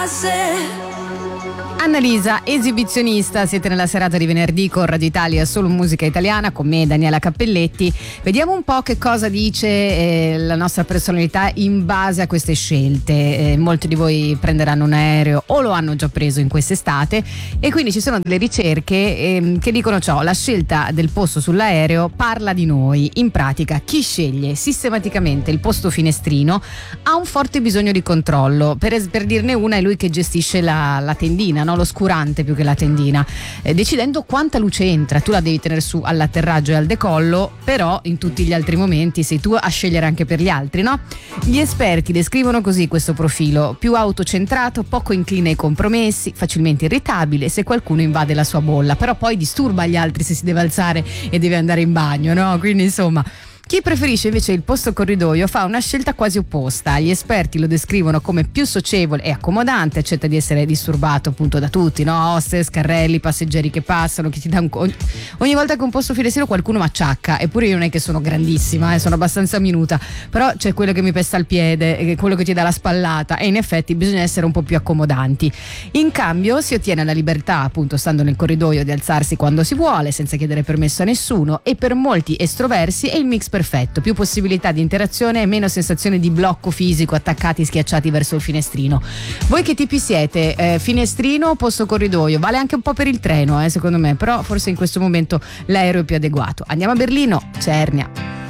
Annalisa, esibizionista, siete nella serata di venerdì con Radio Italia Solo Musica Italiana, con me Daniela Cappelletti. Vediamo un po' che cosa dice la nostra personalità in base a queste scelte. Molti di voi prenderanno un aereo o lo hanno già preso in quest'estate, e quindi ci sono delle ricerche che dicono ciò: la scelta del posto sull'aereo parla di noi. In pratica, chi sceglie sistematicamente il posto finestrino ha un forte bisogno di controllo. Per dirne una, è lui che gestisce la tendina, no? L'oscurante più che la tendina, decidendo quanta luce entra. Tu la devi tenere su all'atterraggio e al decollo, però in tutti gli altri momenti sei tu a scegliere anche per gli altri, no? Gli esperti descrivono così questo profilo: più autocentrato, poco incline ai compromessi, facilmente irritabile se qualcuno invade la sua bolla, però poi disturba gli altri se si deve alzare e deve andare in bagno, no? Quindi insomma, chi preferisce invece il posto corridoio fa una scelta quasi opposta. Gli esperti lo descrivono come più socievole e accomodante, accetta di essere disturbato appunto da tutti, no? Hostess, carrelli, passeggeri che passano, chi ti dà ogni volta che un posto finestrino qualcuno mi acciacca. Eppure io non è che sono grandissima, sono abbastanza minuta, però c'è quello che mi pesta il piede, quello che ti dà la spallata, e in effetti bisogna essere un po' più accomodanti. In cambio si ottiene la libertà, appunto stando nel corridoio, di alzarsi quando si vuole senza chiedere permesso a nessuno, e per molti estroversi è il mix perfetto: più possibilità di interazione e meno sensazione di blocco fisico, attaccati, schiacciati verso il finestrino. Voi che tipi siete? Finestrino o posto corridoio? Vale anche un po' per il treno, secondo me, però forse in questo momento l'aereo è più adeguato. Andiamo a Berlino, Cernia.